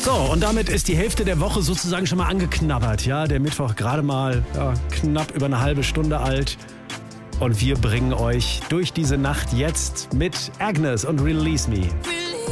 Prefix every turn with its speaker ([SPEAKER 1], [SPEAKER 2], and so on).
[SPEAKER 1] So, und damit ist die Hälfte der Woche sozusagen schon mal angeknabbert. Ja, der Mittwoch gerade mal knapp über eine halbe Stunde alt. Und wir bringen euch durch diese Nacht jetzt mit Agnes und Release Me.